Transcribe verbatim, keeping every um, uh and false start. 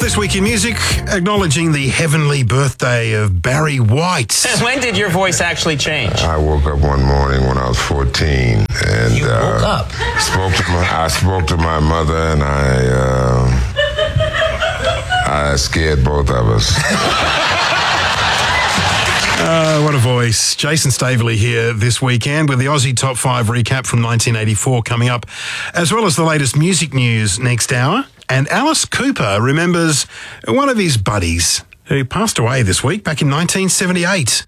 This week in music, acknowledging the heavenly birthday of Barry White. When did your voice actually change? I woke up one morning when I was fourteen, and You uh, woke up? Spoke to my, I spoke to my mother, and I, uh, I scared both of us. Uh, what a voice. Jason Staveley here this weekend with the Aussie Top five recap from nineteen eighty-four coming up, as well as the latest music news next hour. And Alice Cooper remembers one of his buddies who passed away this week back in nineteen seventy-eight.